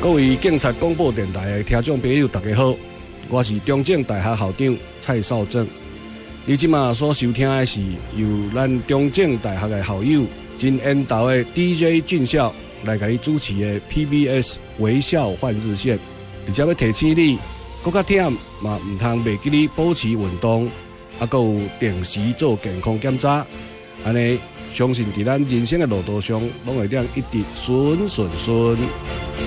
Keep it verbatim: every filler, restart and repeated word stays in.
各位警察广播电台的听众朋友，大家好，我是中正大学校长蔡少正。你即马所收听的是由咱中正大学的校友真缘投的 D J 俊孝来给你主持的 P B S 微笑换日线。而且要提醒你，搁较忝嘛，唔通袂记你保持运动，啊，搁有定时做健康检查，安尼相信伫咱人生的路途上，拢会当一直顺顺顺。